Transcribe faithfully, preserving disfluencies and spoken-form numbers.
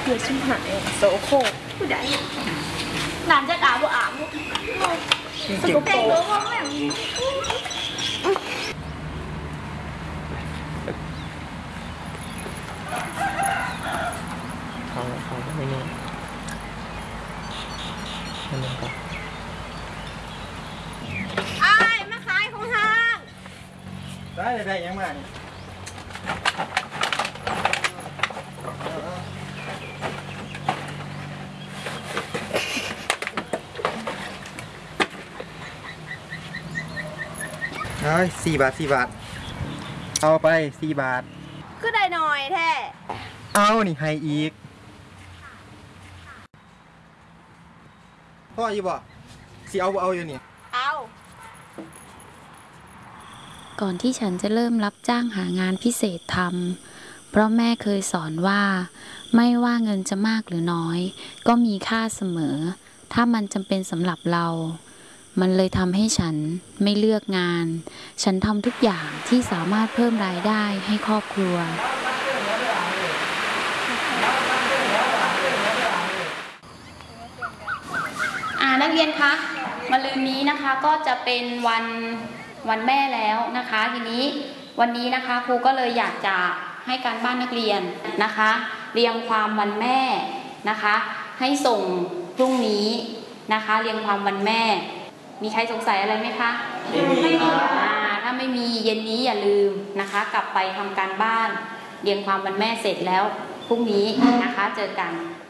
พื่อชิมหายโซโคผู้ใดนานจะอาบอาบสกปรกเขาเขาไม่นี่นั่นเองก็ไอ้มาขายของห้างได้ได้ยังมาเนี่ยเอ้ยสี่บาทสี่บาทเอาไปสี่บาทก็ได้หน่อยแท้เอานี่ให้อีกพ่ออยู่บ่สิเอาเอาอยู่นี่เอาก่อนที่ฉันจะเริ่มรับจ้างหางานพิเศษทำเพราะแม่เคยสอนว่าไม่ว่าเงินจะมากหรือน้อยก็มีค่าเสมอถ้ามันจำเป็นสำหรับเรามันเลยทำให้ฉันไม่เลือกงานฉันทำทุกอย่างที่สามารถเพิ่มรายได้ให้ครอบครัวอ่านักเรียนคะมะรืนนี้นะคะก็จะเป็นวันวันแม่แล้วนะคะทีนี้วันนี้นะคะครูก็เลยอยากจะให้การบ้านนักเรียนนะคะเรียงความวันแม่นะคะให้ส่งพรุ่งนี้นะคะเรียงความวันแม่มีใครสงสัยอะไรไหมคะไม่มีค่ะถ้าไม่มีเย็นนี้อย่าลืมนะคะกลับไปทำการบ้านเรียงความวันแม่เสร็จแล้วพรุ่งนี้นะคะเจอกัน